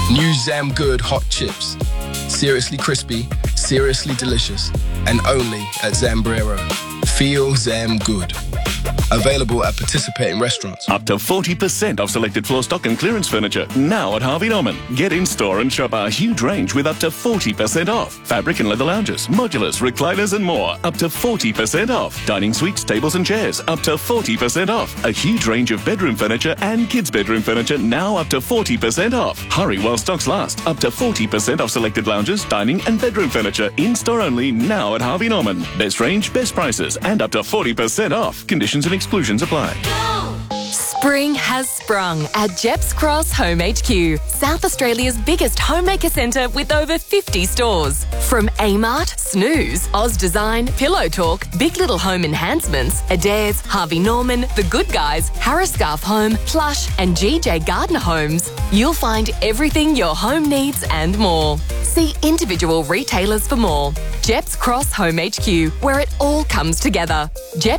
New Zam Good hot chips. Seriously crispy, seriously delicious, and only at Zambrero. Feel Zam Good. Available at participating restaurants. Up to 40% off selected floor stock and clearance furniture. Now at Harvey Norman. Get in-store and shop our huge range with up to 40% off. Fabric and leather lounges, modulars, recliners and more. Up to 40% off. Dining suites, tables and chairs. Up to 40% off. A huge range of bedroom furniture and kids' bedroom furniture. Now up to 40% off. Hurry while stocks last. Up to 40% off selected lounges, dining and bedroom furniture. In-store only now at Harvey Norman. Best range, best prices and up to 40% off. Conditions and exclusions apply. Spring has sprung at Jeps Cross Home HQ, South Australia's biggest homemaker centre with over 50 stores. From Amart, Snooze, Oz Design, Pillow Talk, Big Little Home Enhancements, Adairs, Harvey Norman, The Good Guys, Harris Scarf Home, Plush and GJ Gardner Homes, you'll find everything your home needs and more. See individual retailers for more. Jeps Cross Home HQ, where it all comes together.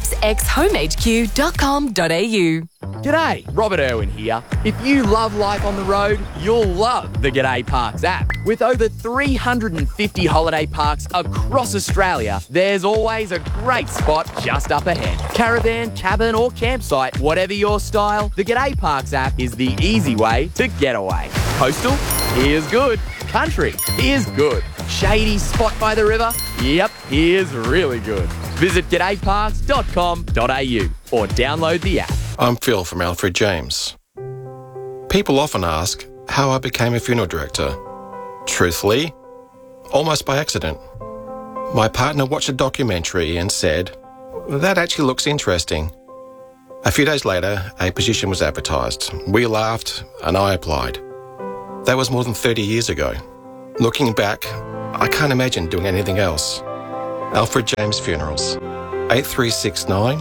jepsxhomehq.com.au. G'day, Robert Irwin here. If you love life on the road, you'll love the G'day Parks app. With over 350 holiday parks across Australia, there's always a great spot just up ahead. Caravan, cabin or campsite, whatever your style, the G'day Parks app is the easy way to get away. Coastal? Here's good. Country? Here's good. Shady spot by the river? Yep, here's really good. Visit g'dayparks.com.au or download the app. I'm Phil from Alfred James. People often ask how I became a funeral director. Truthfully, almost by accident. My partner watched a documentary and said, "That actually looks interesting." A few days later, a position was advertised. We laughed and I applied. That was more than 30 years ago. Looking back, I can't imagine doing anything else. Alfred James Funerals. 8369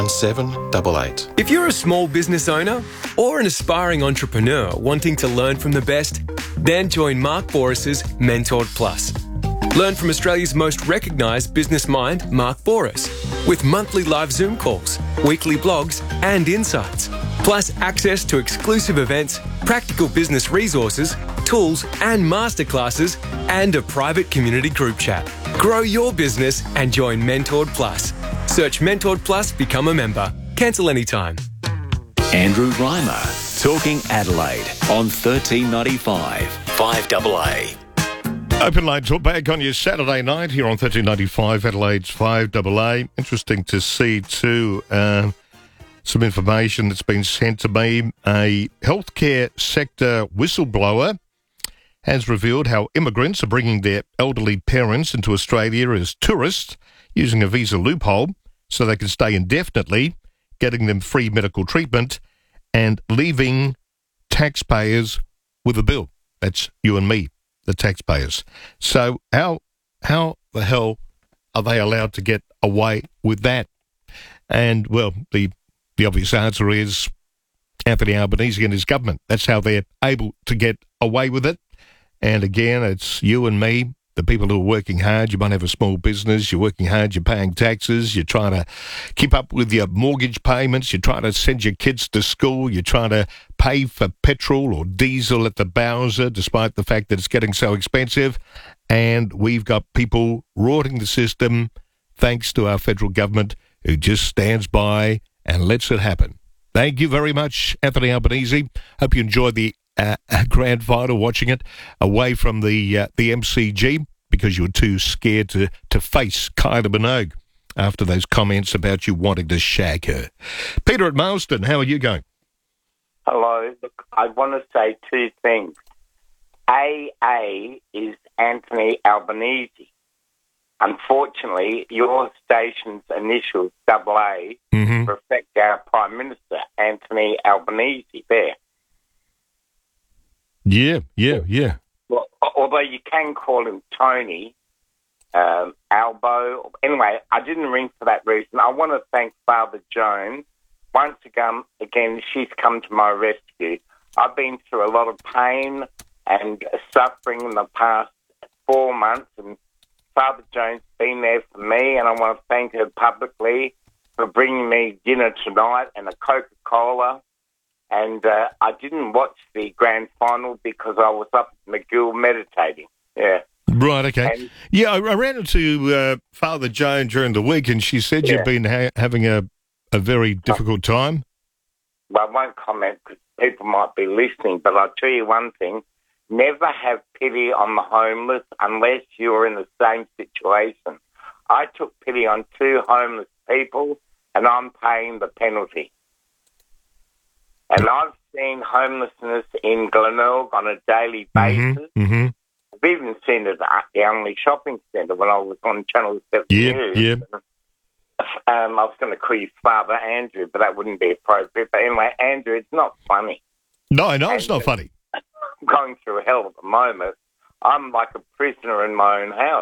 1788. If you're a small business owner or an aspiring entrepreneur wanting to learn from the best, then join Mark Boris's Mentored Plus. Learn from Australia's most recognised business mind, Mark Boris, with monthly live Zoom calls, weekly blogs and insights, plus access to exclusive events, practical business resources, tools and masterclasses, and a private community group chat. Grow your business and join Mentored Plus. Search Mentored Plus, become a member. Cancel anytime. Andrew Reimer, Talking Adelaide on 1395 5AA. Open line talk back on your Saturday night here on 1395 Adelaide's 5AA. Interesting to see too some information that's been sent to me. A healthcare sector whistleblower has revealed how immigrants are bringing their elderly parents into Australia as tourists using a visa loophole so they can stay indefinitely, getting them free medical treatment and leaving taxpayers with a bill. That's you and me, the taxpayers. So how the hell are they allowed to get away with that? And, well, the obvious answer is Anthony Albanese and his government. That's how they're able to get away with it. And again, it's you and me, the people who are working hard. You might have a small business, you're working hard, you're paying taxes, you're trying to keep up with your mortgage payments, you're trying to send your kids to school, you're trying to pay for petrol or diesel at the Bowser, despite the fact that it's getting so expensive. And we've got people rorting the system thanks to our federal government who just stands by and lets it happen. Thank you very much, Anthony Albanese. Hope you enjoyed the grand final, watching it away from the MCG because you were too scared to face Kylie Minogue after those comments about you wanting to shag her. Peter at Marsden, how are you going? Hello. Look, I want to say two things. AA is Anthony Albanese. Unfortunately, your station's initials, AA, reflect our Prime Minister, Anthony Albanese, there. Yeah. Well, although you can call him Tony, Albo. Anyway, I didn't ring for that reason. I want to thank Father Jones. Once again, she's come to my rescue. I've been through a lot of pain and suffering in the past 4 months, and Father Jones has been there for me, and I want to thank her publicly for bringing me dinner tonight and a Coca-Cola. And I didn't watch the grand final because I was up at McGill meditating. Yeah. Right, okay. And- I ran into Father Joan during the week, and she said you've been having a very difficult time. Well, I won't comment because people might be listening, but I'll tell you one thing. Never have pity on the homeless unless you're in the same situation. I took pity on 2 homeless people, and I'm paying the penalty. And I've seen homelessness in Glenelg on a daily basis. Mm-hmm. I've even seen it at the Unley Shopping Centre when I was on Channel 7 News. Yeah. I was going to call you Father Andrew, but that wouldn't be appropriate. But anyway, Andrew, it's not funny. No, it's not funny. I'm going through hell at the moment. I'm like a prisoner in my own house.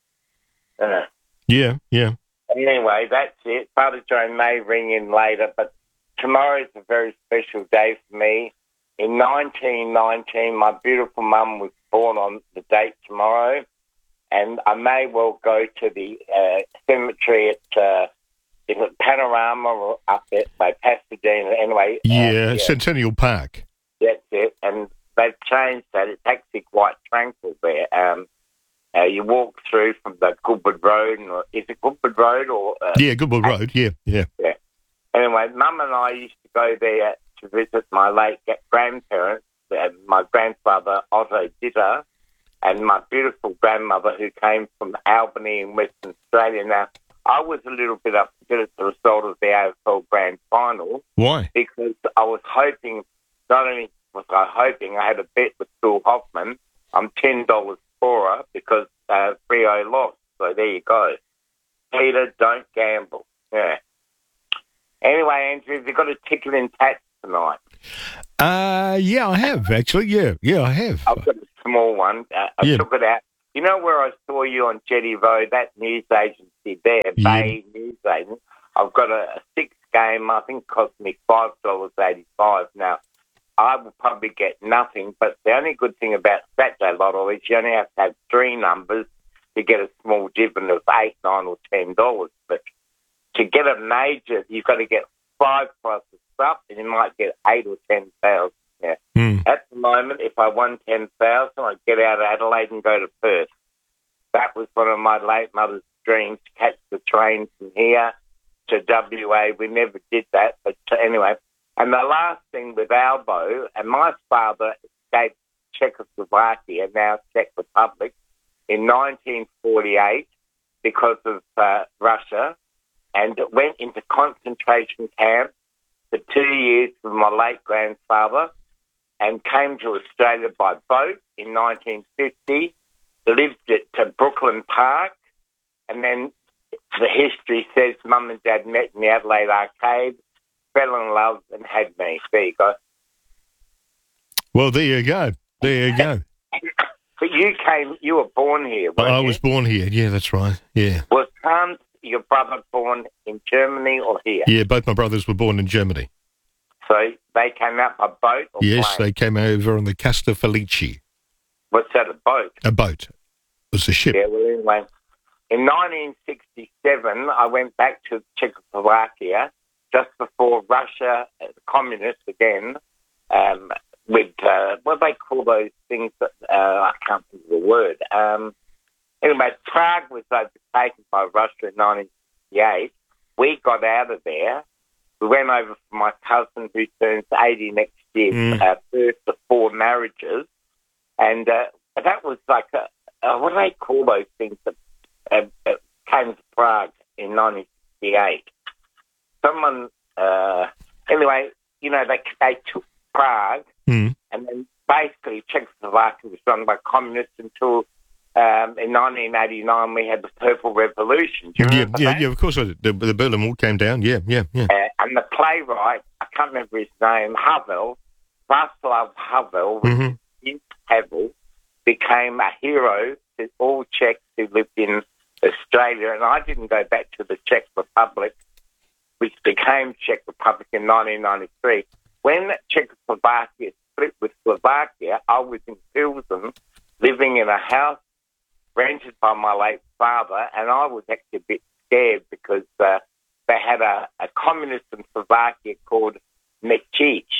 Yeah. Anyway, that's it. Father Joan may ring in later, but tomorrow is a very special day for me. In 1919, my beautiful mum was born on the date tomorrow, and I may well go to the cemetery at is it Panorama or up there by Pasadena? Anyway, Centennial Park. That's it, and they've changed that. It's actually quite tranquil there. You walk through from the Goodwood Road, or is it Goodwood Road or? Goodwood Road. Yeah. Anyway, Mum and I used to go there to visit my late grandparents, my grandfather Otto Ditter, and my beautiful grandmother who came from Albany in Western Australia. Now, I was a little bit upset at the result of the AFL Grand Final. Why? Because I was hoping, not only was I hoping, I had a bet with Phil Hoffman. I'm $10 poorer because Freo lost. So there you go. Peter, don't gamble. Yeah. Anyway, Andrew, have you got a ticket in Tats tonight? Yeah, I have, actually. Yeah, I have. I've got a small one. I took it out. You know where I saw you on Jetty Road, that news agency there, Bay News Agent? I've got a 6-game, I think it cost me $5.85. Now, I will probably get nothing, but the only good thing about Saturday Lotto is you only have to have 3 numbers to get a small dividend of $8, $9 or $10. But to get a major, you've got to get 5 plus the stuff, and you might get 8 or 10,000. Yeah. At the moment, if I won 10,000, I'd get out of Adelaide and go to Perth. That was one of my late mother's dreams, to catch the train from here to WA. We never did that, but anyway. And the last thing with Albo, and my father escaped Czechoslovakia, now Czech Republic, in 1948 because of Russia, and went into concentration camps for 2 years with my late grandfather, and came to Australia by boat in 1950, lived at Brooklyn Park, and then the history says Mum and Dad met in the Adelaide Arcade, fell in love and had me. There you go. Well, there you go. But you were born here, weren't you? I was born here. Yeah, that's right. Yeah. Was Hans, your brother, born in Germany or here? Yeah, both my brothers were born in Germany. So they came out by boat or Yes, plane? they came over on the Castor Felice. What's that, a boat? A boat. It was a ship. Yeah, well, anyway. In 1967, I went back to Czechoslovakia just before Russia, communists again, with, what do they call those things that, I can't think of the word. Anyway, Prague was overtaken by Russia in 1968. We got out of there. We went over for my cousin who turns 80 next year, first of 4 marriages. And that was like, what do they call those things that came to Prague in 1968? Someone, anyway, you know, they took Prague, and then basically Czechoslovakia was run by communists until in 1989 we had the Purple Revolution. Do you remember that? Yeah, of course I did. The Berlin Wall came down, yeah. And the playwright, I can't remember his name, Havel, Václav Havel, Havel, became a hero to all Czechs who lived in Australia. And I didn't go back to the Czech Republic, which became Czech Republic in 1993. When Czechoslovakia split with Slovakia, I was in Pilsen, living in a house rented by my late father, and I was actually a bit scared because they had a communist in Slovakia called Mecic,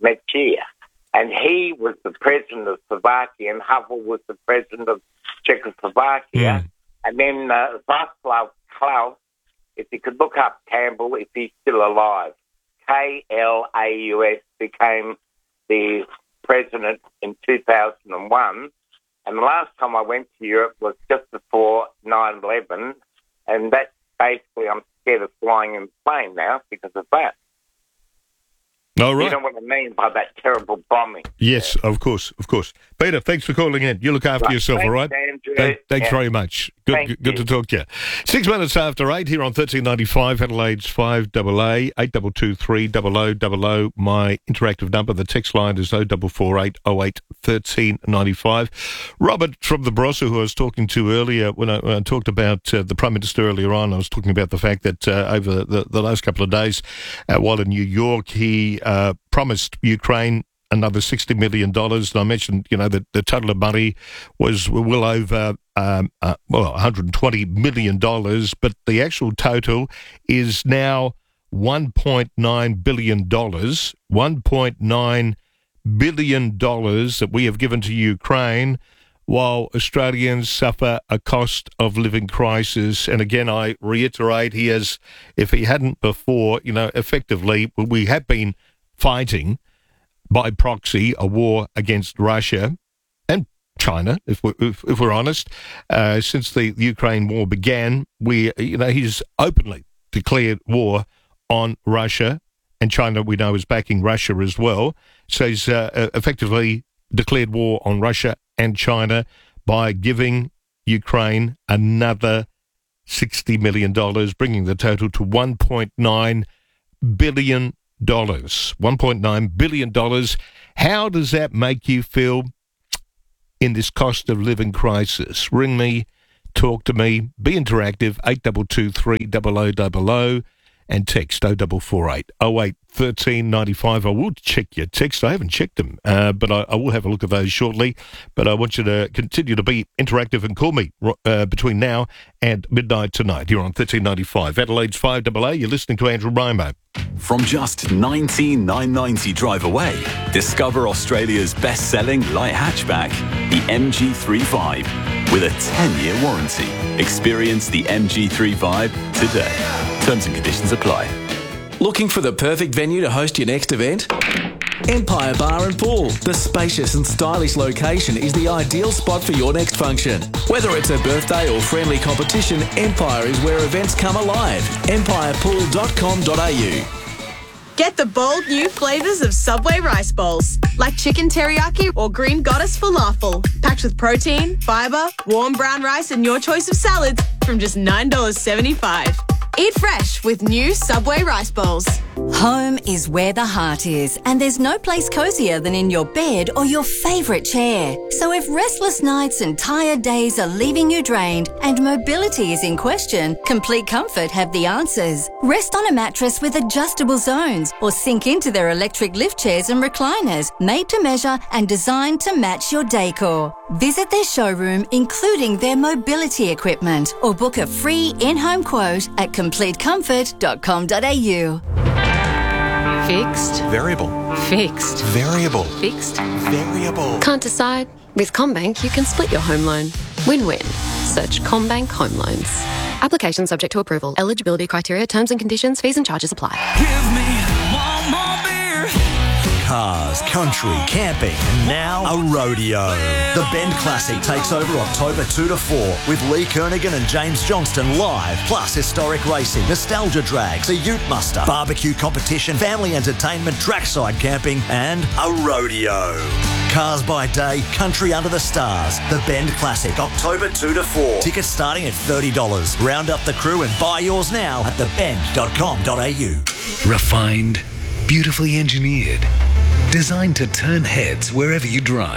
Mečer. And he was the president of Slovakia, and Havel was the president of Czechoslovakia. And then Václav Klaus, if you could look up Campbell, if he's still alive, Klaus became the president in 2001. And the last time I went to Europe was just before 9/11, and that basically I'm scared of flying in a plane now because of that. All right. You know what I mean by that terrible bombing. Yes, of course. Peter, thanks for calling in. You look after yourself, thanks, all right? Andrew. Thanks very much. Good to talk to you. 6 minutes after 8 here on 1395, Adelaide's 5AA, 8223 0000. My interactive number, the text line is 0448 08 1395. Robert from the Barossa, who I was talking to earlier, when I talked about the Prime Minister earlier on, I was talking about the fact that over the last couple of days, while in New York, he promised Ukraine another $60 million. And I mentioned, that the total of money was well over $120 million, but the actual total is now $1.9 billion. $1.9 billion that we have given to Ukraine, while Australians suffer a cost of living crisis. And again, I reiterate, if he hadn't before, effectively, we have been fighting by proxy a war against Russia and China, if we're honest, since the Ukraine war began. He's openly declared war on Russia, and China, we know, is backing Russia as well. So he's effectively declared war on Russia and China by giving Ukraine another $60 million, bringing the total to $1.9 billion. $1.9 billion. How does that make you feel in this cost of living crisis? Ring me, talk to me, be interactive, 8223 0000, and text 0448 08 1395. I will check your text. I haven't checked them, but I will have a look at those shortly. But I want you to continue to be interactive and call me between now and midnight tonight here on 1395. Adelaide's 5AA. You're listening to Andrew Rimo. From just $19,990 drive away, discover Australia's best-selling light hatchback, the MG35, with a 10-year warranty. Experience the MG35 today. Terms and conditions apply. Looking for the perfect venue to host your next event? Empire Bar and Pool. The spacious and stylish location is the ideal spot for your next function. Whether it's a birthday or friendly competition, Empire is where events come alive. empirepool.com.au. Get the bold new flavours of Subway rice bowls, like chicken teriyaki or green goddess falafel, packed with protein, fibre, warm brown rice and your choice of salads from just $9.75. Eat fresh with new Subway rice bowls. Home is where the heart is, and there's no place cozier than in your bed or your favourite chair. So if restless nights and tired days are leaving you drained and mobility is in question, Complete Comfort have the answers. Rest on a mattress with adjustable zones or sink into their electric lift chairs and recliners, made to measure and designed to match your decor. Visit their showroom, including their mobility equipment, or book a free in-home quote at completecomfort.com.au. Fixed. Variable. Fixed. Variable. Fixed. Variable. Can't decide? With CommBank, you can split your home loan. Win-win. Search CommBank Home Loans. Application subject to approval. Eligibility criteria, terms and conditions, fees and charges apply. Give me one more beer. Cars, country, camping, and now a rodeo. The Bend Classic takes over October 2 to 4 with Lee Kernaghan and James Johnston live, plus historic racing, nostalgia drags, a ute muster, barbecue competition, family entertainment, trackside camping, and a rodeo. Cars by day, country under the stars. The Bend Classic, October 2 to 4. Tickets starting at $30. Round up the crew and buy yours now at thebend.com.au. Refined, beautifully engineered, designed to turn heads wherever you drive.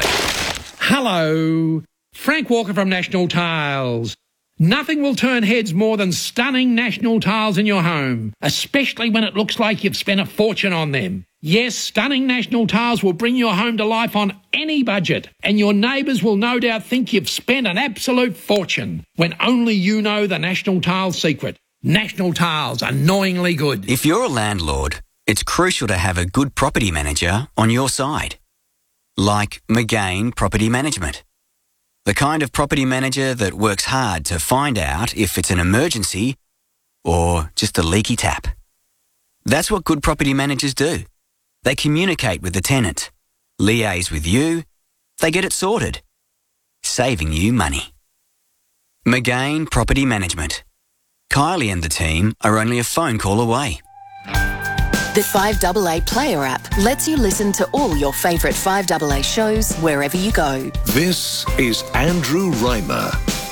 Hello, Frank Walker from National Tiles. Nothing will turn heads more than stunning National Tiles in your home, especially when it looks like you've spent a fortune on them. Yes, stunning National Tiles will bring your home to life on any budget, and your neighbours will no doubt think you've spent an absolute fortune, when only you know the National Tiles secret. National Tiles, annoyingly good. If you're a landlord, It's crucial to have a good property manager on your side, like McGain Property Management. The kind of property manager that works hard to find out if it's an emergency or just a leaky tap. That's what good property managers do. They communicate with the tenant, liaise with you, they get it sorted, saving you money. McGain Property Management. Kylie and the team are only a phone call away. The 5AA Player app lets you listen to all your favourite 5AA shows wherever you go. This is Andrew Reimer.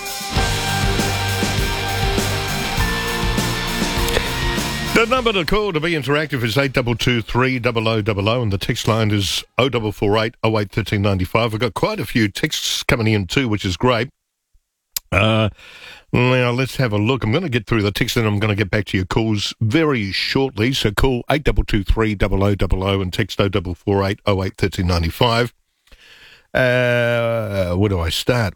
The number to call to be interactive is 8223 and the text line is 0448 08 1395. We've got quite a few texts coming in too, which is great. Now, let's have a look. I'm going to get through the text and I'm going to get back to your calls very shortly. So call 8223 0000 and text 0448 08 1395. Where do I start?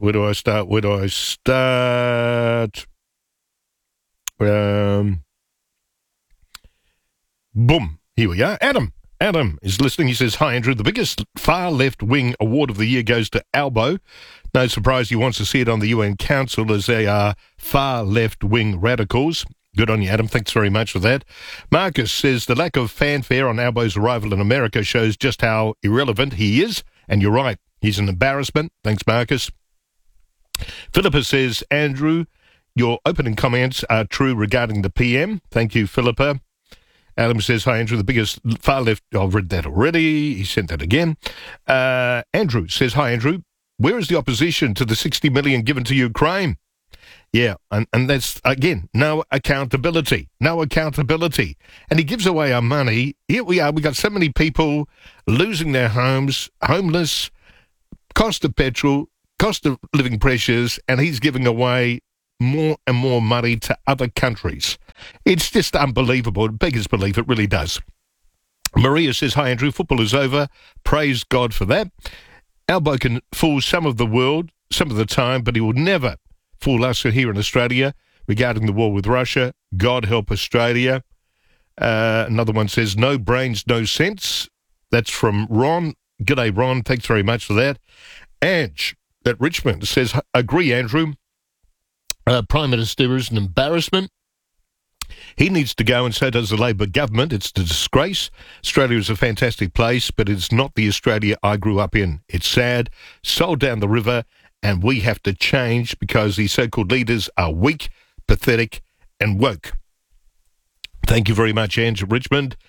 Boom. Here we are. Adam is listening. He says, "Hi, Andrew. The biggest far left-wing award of the year goes to Albo. No surprise he wants to see it on the UN Council as they are far left-wing radicals." Good on you, Adam. Thanks very much for that. Marcus says, "The lack of fanfare on Albo's arrival in America shows just how irrelevant he is." And you're right. He's an embarrassment. Thanks, Marcus. Philippa says, "Andrew, your opening comments are true regarding the PM." Thank you, Philippa. Adam says, "Hi, Andrew, the biggest far left..." I've read that already. He sent that again. Andrew says, "Hi, Andrew. Where is the opposition to the 60 million given to Ukraine?" Yeah, and that's, again, no accountability. No accountability. And he gives away our money. Here we are. We've got so many people losing their homes, homeless, cost of petrol, cost of living pressures, and he's giving away more and more money to other countries. It's just unbelievable. It beggars belief. It really does. Maria says, "Hi, Andrew. Football is over. Praise God for that. Albo can fool some of the world some of the time, but he will never fool us here in Australia regarding the war with Russia. God help Australia." Another one says, "No brains, no sense." That's from Ron. G'day, Ron. Thanks very much for that. Ange at Richmond says, "Agree, Andrew. Prime Minister is an embarrassment. He needs to go, and so does the Labor government. It's a disgrace. Australia is a fantastic place, but it's not the Australia I grew up in. It's sad, sold down the river, and we have to change because these so-called leaders are weak, pathetic, and woke." Thank you very much, Andrew Richmond.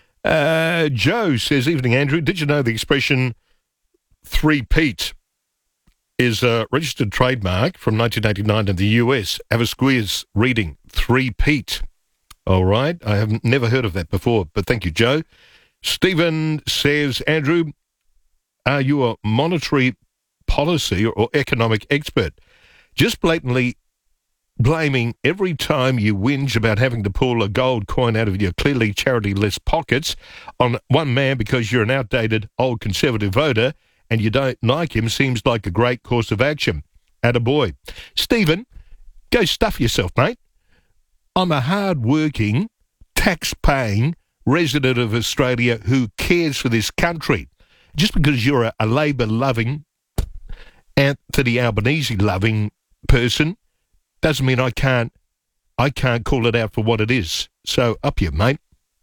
Joe says, "Evening, Andrew. Did you know the expression three-peat is a registered trademark from 1989 in the US? Have a squeeze reading, three-peat." All right. I have never heard of that before, but thank you, Joe. Stephen says, "Andrew, are you a monetary policy or economic expert? Just blatantly blaming every time you whinge about having to pull a gold coin out of your clearly charity-less pockets on one man because you're an outdated old Conservative voter and you don't like him seems like a great course of action. Attaboy." Stephen, go stuff yourself, mate. I'm a hard-working, tax-paying resident of Australia who cares for this country. Just because you're a Labor-loving, Anthony Albanese-loving person doesn't mean I can't call it out for what it is. So up you, mate.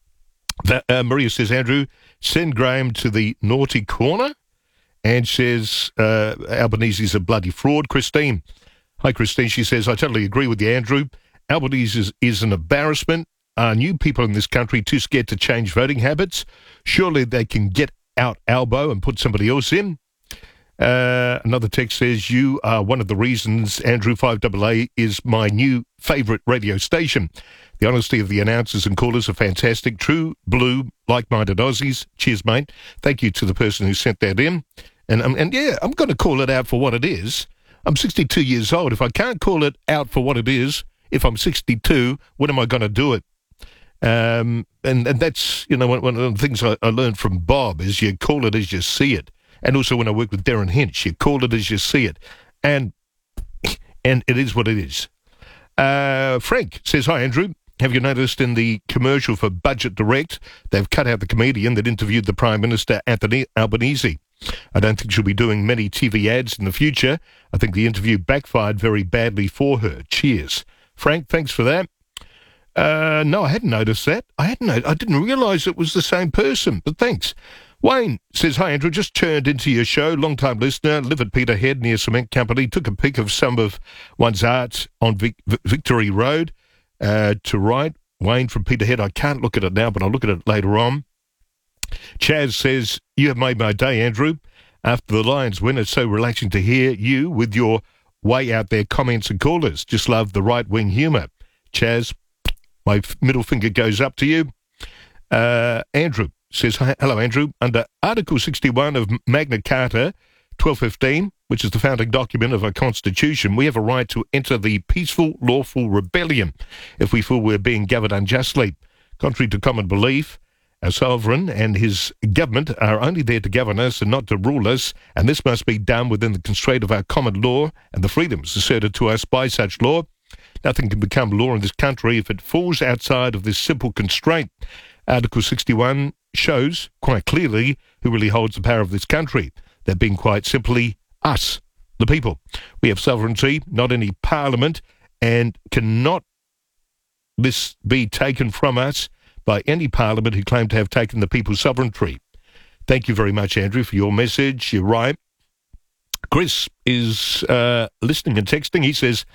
Maria says, "Andrew, send Graham to the naughty corner." And says, "Albanese's a bloody fraud." Christine. Hi, Christine. She says, "I totally agree with you, Andrew. Albanese is an embarrassment. Are new people in this country too scared to change voting habits? Surely they can get out Albo and put somebody else in." Another text says, "You are one of the reasons Andrew 5AA is my new favourite radio station. The honesty of the announcers and callers are fantastic. True blue, like-minded Aussies. Cheers, mate." Thank you to the person who sent that in. And yeah, I'm going to call it out for what it is. I'm 62 years old. If I can't call it out for what it is, if I'm 62, when am I going to do it? And that's, you know, one of the things I learned from Bob is you call it as you see it. And also when I work with Darren Hinch, you call it as you see it. And it is what it is. Frank says, "Hi, Andrew. have you noticed in the commercial for Budget Direct, they've cut out the comedian that interviewed the Prime Minister, Anthony Albanese. I don't think she'll be doing many TV ads in the future. I think the interview backfired very badly for her. Cheers. Frank, thanks for that. No, I hadn't noticed that. I didn't realise it was the same person, but thanks. Wayne says, hi, Andrew, just turned into your show. Long-time listener, live at Peterhead near Cement Company. Took a pic of some of one's art on Victory Road to write. Wayne from Peterhead, I can't look at it now, but I'll look at it later on. Chaz says, you have made my day, Andrew. After the Lions win, it's so relaxing to hear you with your way out there comments and callers. Just love the right-wing humour. Chaz, my middle finger goes up to you. Andrew says, hello, Andrew. Under Article 61 of Magna Carta 1215, which is the founding document of our Constitution, we have a right to enter the peaceful, lawful rebellion if we feel we're being governed unjustly. Contrary to common belief, our sovereign and his government are only there to govern us and not to rule us, and this must be done within the constraint of our common law and the freedoms asserted to us by such law. Nothing can become law in this country if it falls outside of this simple constraint. Article 61 shows quite clearly who really holds the power of this country. That being quite simply us, the people. We have sovereignty, not any parliament, and cannot this be taken from us by any parliament who claim to have taken the people's sovereignty. Thank you very much, Andrew, for your message. You're right. Chris is listening and texting. He says,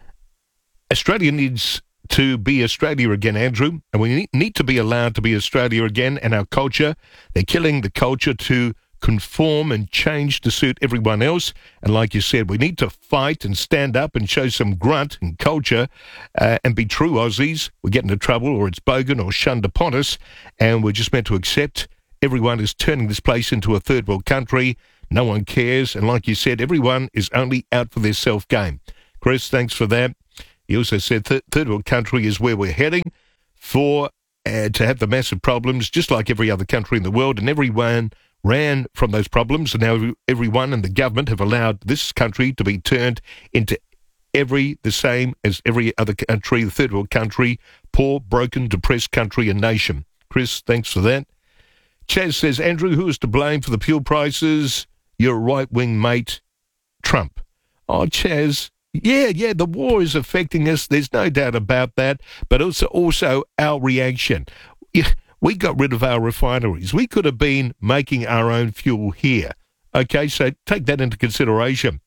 Australia needs to be Australia again, Andrew, and we need to be allowed to be Australia again and our culture. They're killing the culture to conform and change to suit everyone else. And like you said, we need to fight and stand up and show some grunt and culture and be true Aussies. We get into trouble or it's bogan or shunned upon us, and we're just meant to accept everyone is turning this place into a third world country. No one cares. And like you said, everyone is only out for their self-gain. Chris, thanks for that. He also said third world country is where we're heading for to have the massive problems, just like every other country in the world, and everyone ran from those problems, and now everyone and the government have allowed this country to be turned into the same as every other country, the third world country, poor, broken, depressed country and nation. Chris, thanks for that. Chaz says, Andrew, who is to blame for the fuel prices? Your right-wing mate, Trump. Oh, Chaz, yeah, the war is affecting us. There's no doubt about that, but also our reaction. We got rid of our refineries. We could have been making our own fuel here. Okay, so take that into consideration.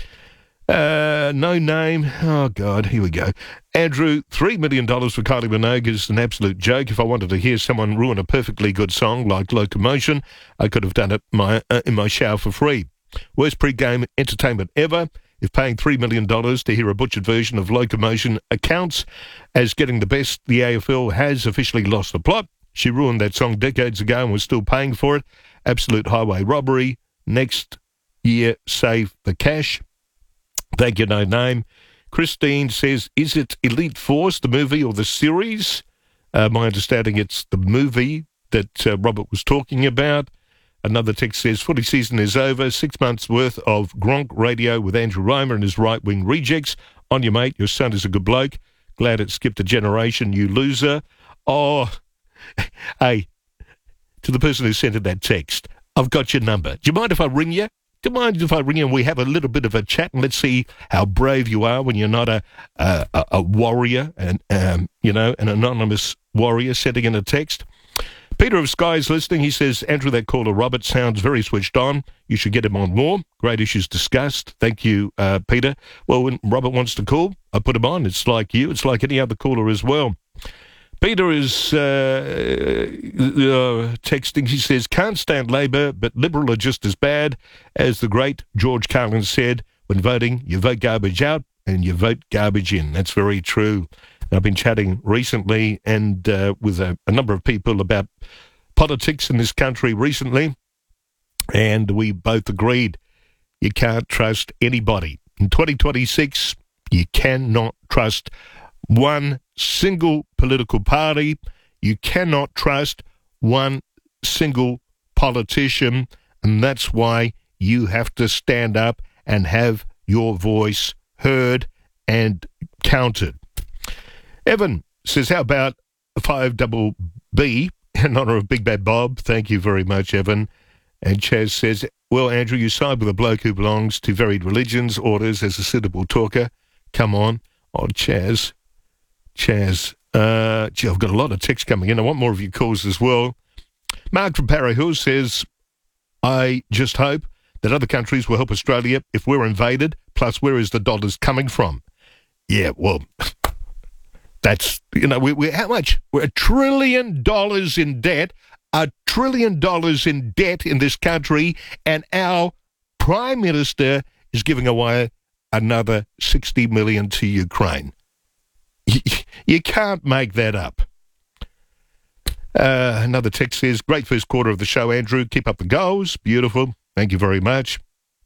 No name. Oh, God, here we go. Andrew, $3 million for Kylie Minogue is an absolute joke. If I wanted to hear someone ruin a perfectly good song like Locomotion, I could have done it in my shower for free. Worst pre-game entertainment ever. If paying $3 million to hear a butchered version of Locomotion accounts as getting the best, the AFL has officially lost the plot. She ruined that song decades ago and was still paying for it. Absolute highway robbery. Next year, save the cash. Thank you, no name. Christine says, is it Elite Force, the movie or the series? My understanding it's the movie that Robert was talking about. Another text says, footy season is over. 6 months' worth of Gronk radio with Andrew Reimer and his right-wing rejects. On your mate, your son is a good bloke. Glad it skipped a generation, you loser. Oh, hey, to the person who sent in that text, I've got your number. Do you mind if I ring you? Do you mind if I ring you and we have a little bit of a chat and let's see how brave you are when you're not a warrior and, an anonymous warrior sending in a text? Peter of Sky is listening. He says, Andrew, that caller Robert sounds very switched on. You should get him on more. Great issues discussed. Thank you, Peter. Well, when Robert wants to call, I put him on. It's like you. It's like any other caller as well. Peter is texting. He says, can't stand Labor, but Liberal are just as bad. As the great George Carlin said, when voting, you vote garbage out and you vote garbage in. That's very true. I've been chatting recently and with a number of people about politics in this country recently, and we both agreed you can't trust anybody. In 2026, you cannot trust one single political party. You cannot trust one single politician, and that's why you have to stand up and have your voice heard and counted. Evan says, how about 5BB in honour of Big Bad Bob? Thank you very much, Evan. And Chaz says, well, Andrew, you side with a bloke who belongs to varied religions, orders, as a suitable talker. Come on. Oh, Chaz. Gee, I've got a lot of texts coming in. I want more of your calls as well. Mark from Parahill says, I just hope that other countries will help Australia if we're invaded, plus where is the dollars coming from? Yeah, well, that's, we're how much? We're $1 trillion in debt, $1 trillion in debt in this country, and our Prime Minister is giving away another $60 million to Ukraine. You can't make that up. Another text says, great first quarter of the show, Andrew. Keep up the goals. Beautiful. Thank you very much.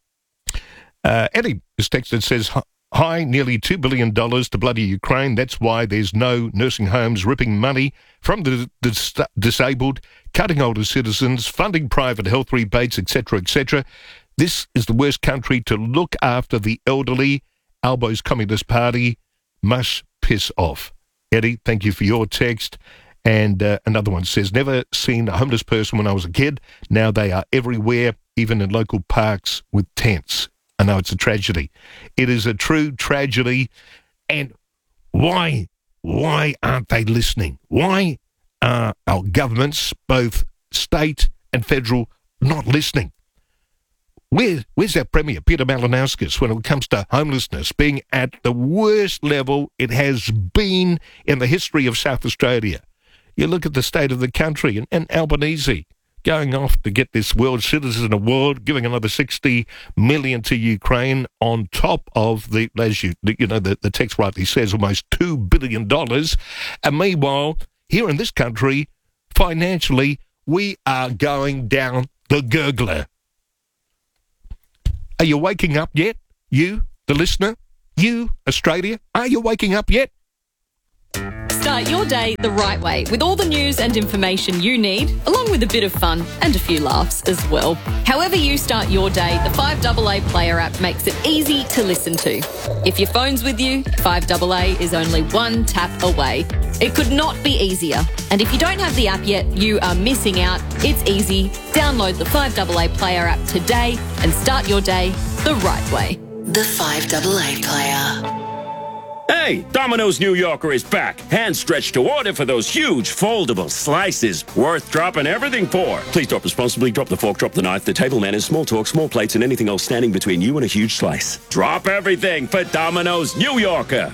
Eddie is texted, says, hi, nearly $2 billion to bloody Ukraine. That's why there's no nursing homes ripping money from the disabled, cutting older citizens, funding private health rebates, etc., etc. This is the worst country to look after the elderly. Albo's Communist Party must piss off. Eddie, thank you for your text. And another one says, never seen a homeless person when I was a kid. Now they are everywhere, even in local parks with tents. I know it's a tragedy. It is a true tragedy. And why aren't they listening? Why are our governments, both state and federal, not listening? Where's our Premier, Peter Malinauskas, when it comes to homelessness being at the worst level it has been in the history of South Australia? You look at the state of the country and Albanese going off to get this World Citizen Award, giving another $60 million to Ukraine on top of the text rightly says, almost $2 billion. And meanwhile, here in this country, financially, we are going down the gurgler. Are you waking up yet? You, the listener? You, Australia? Are you waking up yet? Start your day the right way with all the news and information you need, along with a bit of fun and a few laughs as well. However you start your day, the 5AA Player app makes it easy to listen to. If your phone's with you, 5AA is only one tap away. It could not be easier. And if you don't have the app yet, you are missing out. It's easy. Download the 5AA Player app today and start your day the right way. The 5AA Player. Hey, Domino's New Yorker is back. Hand stretched to order for those huge foldable slices. Worth dropping everything for. Please drop responsibly. Drop the fork, drop the knife, the table manners, small talk, small plates, and anything else standing between you and a huge slice. Drop everything for Domino's New Yorker.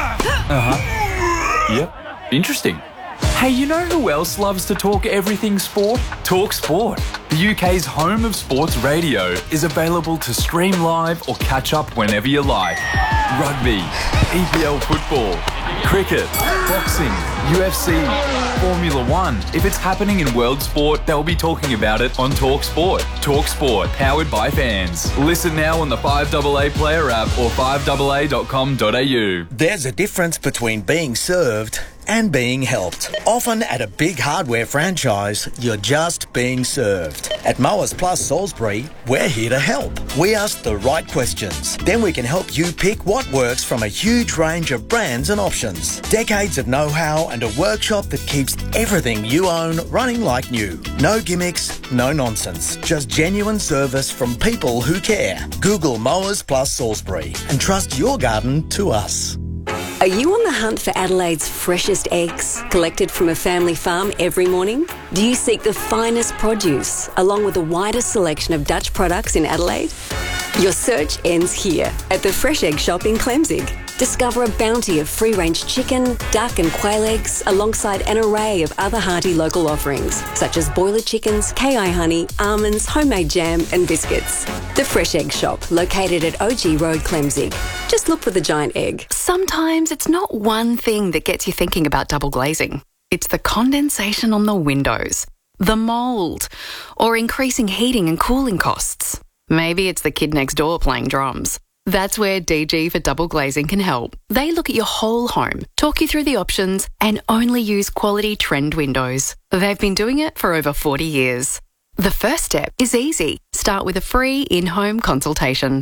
Yep. Interesting. Hey, you know who else loves to talk everything sport? Talk Sport. The UK's home of sports radio is available to stream live or catch up whenever you like. Rugby, EPL football, cricket, boxing, UFC, Formula 1. If it's happening in world sport, they'll be talking about it on Talk Sport. Talk Sport, powered by fans. Listen now on the 5AA Player app or 5AA.com.au. There's a difference between being served and being helped. Often at a big hardware franchise, you're just being served. At Mowers Plus Salisbury, we're here to help. We ask the right questions. Then we can help you pick what works from a huge range of brands and options. Decades of know-how and a workshop that keeps everything you own running like new. No gimmicks, no nonsense. Just genuine service from people who care. Google Mowers Plus Salisbury and trust your garden to us. Are you on the hunt for Adelaide's freshest eggs, collected from a family farm every morning? Do you seek the finest produce, along with the widest selection of Dutch products in Adelaide? Your search ends here, at the Fresh Egg Shop in Clemzig. Discover a bounty of free-range chicken, duck and quail eggs, alongside an array of other hearty local offerings, such as boiler chickens, KI honey, almonds, homemade jam and biscuits. The Fresh Egg Shop, located at OG Road, Clemzig. Just look for the giant egg. Sometimes it's not one thing that gets you thinking about double glazing. It's the condensation on the windows, the mould, or increasing heating and cooling costs. Maybe it's the kid next door playing drums. That's where DG for Double Glazing can help. They look at your whole home, talk you through the options, and only use quality trend windows. They've been doing it for over 40 years. The first step is easy. Start with a free in-home consultation.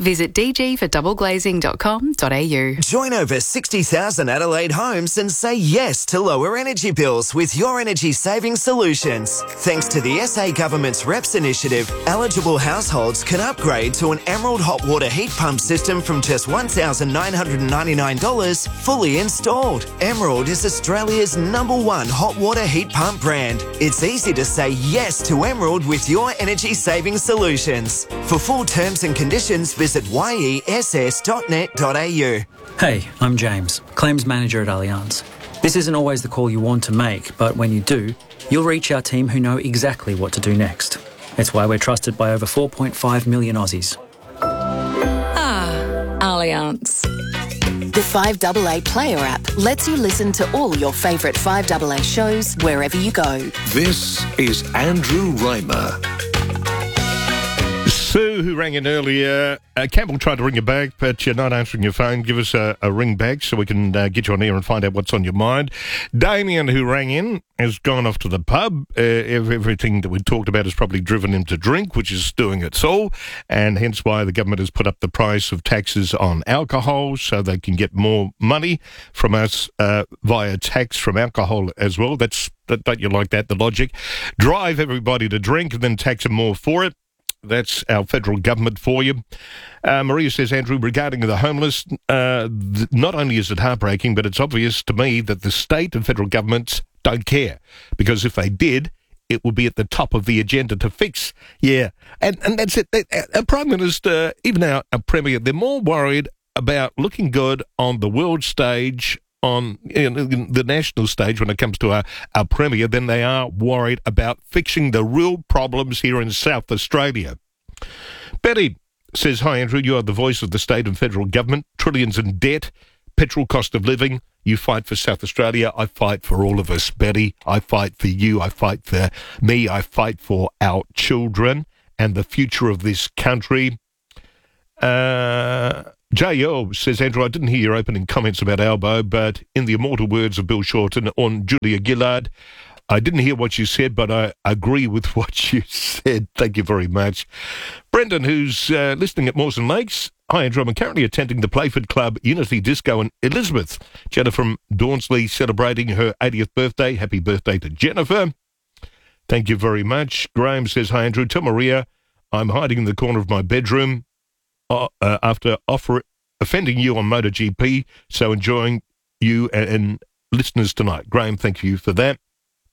Visit dgfordoubleglazing.com.au. Join over 60,000 Adelaide homes and say yes to lower energy bills with Your Energy Saving Solutions. Thanks to the SA Government's REPS initiative, eligible households can upgrade to an Emerald hot water heat pump system from just $1,999 fully installed. Emerald is Australia's #1 hot water heat pump brand. It's easy to say yes to Emerald with Your Energy Saving Solutions. For full terms and conditions, visit yess.net.au. Hey, I'm James, Claims Manager at Allianz. This isn't always the call you want to make, but when you do, you'll reach our team who know exactly what to do next. It's why we're trusted by over 4.5 million Aussies. Allianz. The 5AA Player app lets you listen to all your favourite 5AA shows wherever you go. This is Andrew Reimer. Sue, who rang in earlier, Campbell tried to ring you back, but you're not answering your phone. Give us a ring back so we can get you on air and find out what's on your mind. Damien, who rang in, has gone off to the pub. Everything that we talked about has probably driven him to drink, which is doing its all, and hence why the government has put up the price of taxes on alcohol so they can get more money from us via tax from alcohol as well. Don't you like that, the logic? Drive everybody to drink and then tax them more for it. That's our federal government for you. Maria says, Andrew, regarding the homeless, not only is it heartbreaking, but it's obvious to me that the state and federal governments don't care. Because if they did, it would be at the top of the agenda to fix. Yeah, and that's it. Our Prime Minister, even our Premier, they're more worried about looking good on the world stage, on the national stage when it comes to our Premier, than they are worried about fixing the real problems here in South Australia. Betty says, hi Andrew, you are the voice of the state and federal government, trillions in debt, petrol cost of living. You fight for South Australia, I fight for all of us, Betty. I fight for you, I fight for me, I fight for our children and the future of this country. J.O. says, Andrew, I didn't hear your opening comments about Albo, but in the immortal words of Bill Shorten on Julia Gillard, I didn't hear what you said, but I agree with what you said. Thank you very much. Brendan, who's listening at Mawson Lakes. Hi, Andrew. I'm currently attending the Playford Club Unity Disco in Elizabeth. Jennifer from Dawnsley celebrating her 80th birthday. Happy birthday to Jennifer. Thank you very much. Graham says, hi, Andrew. Tell Maria I'm hiding in the corner of my bedroom after offending you on MotoGP, so enjoying you and listeners tonight. Graham, thank you for that.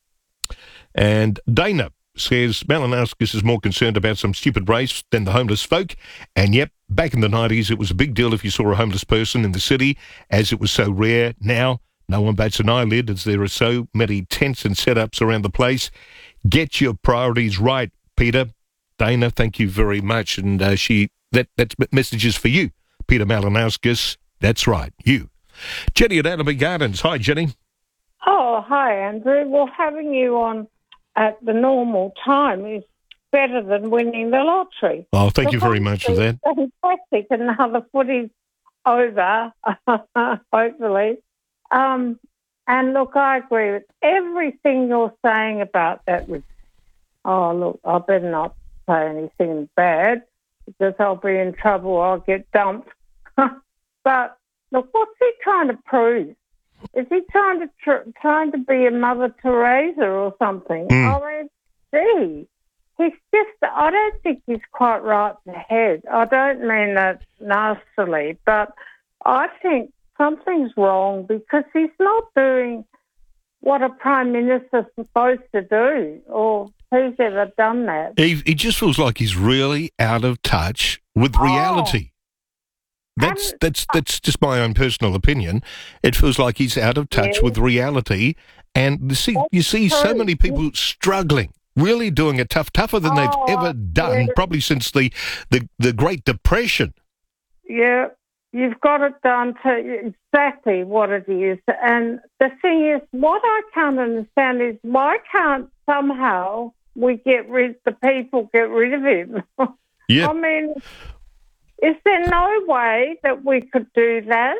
And Dana says, Malinowskis is more concerned about some stupid race than the homeless folk. And yep, back in the 90s, it was a big deal if you saw a homeless person in the city, as it was so rare. Now, no one bats an eyelid as there are so many tents and setups around the place. Get your priorities right, Peter. Dana, thank you very much. And that's messages for you, Peter Malinowskis. That's right, you. Jenny at Allenby Gardens. Hi, Jenny. Oh, hi, Andrew. Well, having you on at the normal time is better than winning the lottery. Oh, thank you very much for that. Fantastic. And now the footy's over, hopefully. And look, I agree with everything you're saying about that. Oh, look, I better not say anything bad, because I'll be in trouble. I'll get dumped. But look, what's he trying to prove? Is he trying to be a Mother Teresa or something? I mean, gee, he's just. I don't think he's quite right in the head. I don't mean that nastily, but I think something's wrong because he's not doing what a Prime Minister's supposed to do, or who's ever done that. He just feels like he's really out of touch with reality. That's just my own personal opinion. It feels like he's out of touch with reality, and you see so many people struggling, really doing it tougher than they've ever done, probably since the Great Depression. Yeah, you've got it down to exactly what it is. And the thing is, what I can't understand is why can't somehow the people get rid of him? Yeah. I mean, is there no way that we could do that?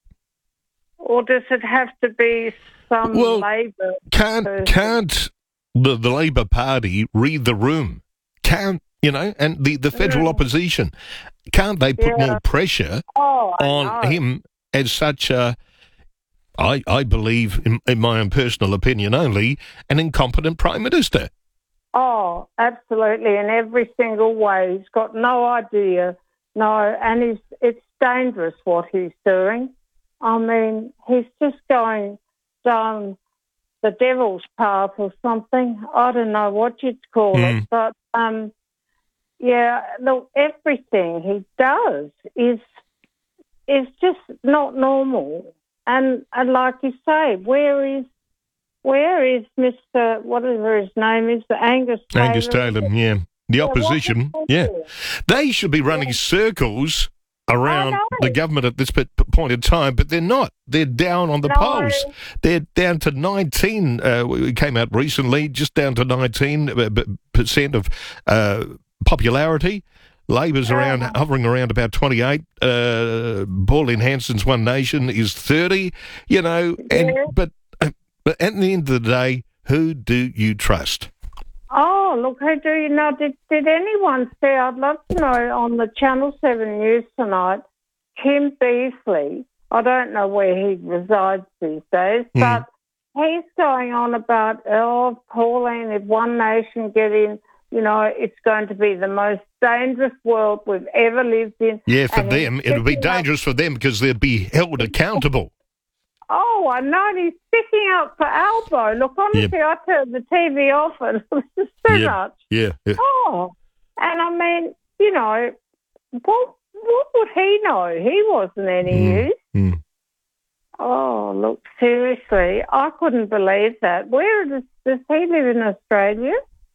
Or does it have to be some Labor? Can't the Labor Party read the room? Can't you know, and the federal opposition. Can't they put more pressure on him as such a, I believe, in my own personal opinion only, an incompetent Prime Minister? Oh, absolutely, in every single way. He's got no idea, and it's dangerous what he's doing. I mean, he's just going down the devil's path or something. I don't know what you'd call it, but look, everything he does is just not normal. And like you say, where is Mr. whatever his name is, the Angus Taylor? Angus Taylor, yeah. The opposition, they should be running circles around the government at this point in time, but they're not. They're down on the polls. They're down to 19. We came out recently, just down to 19% of popularity. Labor's hovering around about 28. Pauline Hanson's One Nation is 30. You know, but at the end of the day, who do you trust? Oh, look, who do you know? Did anyone see, I'd love to know, on the Channel 7 News tonight, Kim Beazley, I don't know where he resides these days, but he's going on about, Pauline, if One Nation get in, you know, it's going to be the most dangerous world we've ever lived in. Yeah, for them, it'll be dangerous for them because they'll be held accountable. Oh, I know, and he's sticking up for Albo. Look, honestly, I turned the TV off and it was just too much. Yeah. Oh, and I mean, you know, what would he know? He wasn't any use. Oh, look, seriously, I couldn't believe that. Where does he live in Australia?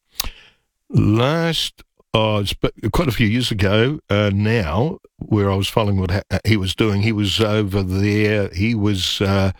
It's quite a few years ago now, where I was following what he was doing. He was over there. He was a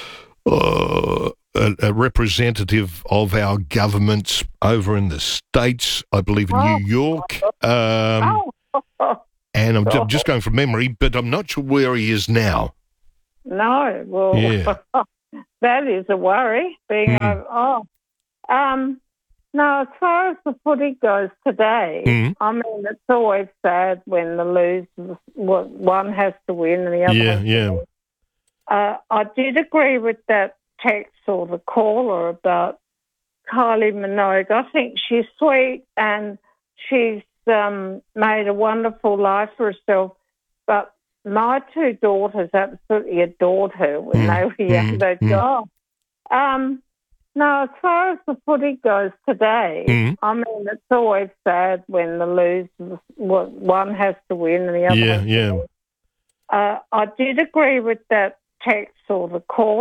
representative of our governments over in the States, I believe in New York. And I'm just going from memory, but I'm not sure where he is now. No, well, that is a worry, being over. No, as far as the footy goes today, I mean, it's always sad when the losers, one has to win and the other has to win. I did agree with that text or the caller about Kylie Minogue. I think she's sweet and she's made a wonderful life for herself, but my two daughters absolutely adored her when they were young. They go, no, as far as the footy goes today, I mean, it's always sad when the losers, one has to win and the other has to win. I did agree with that text or the call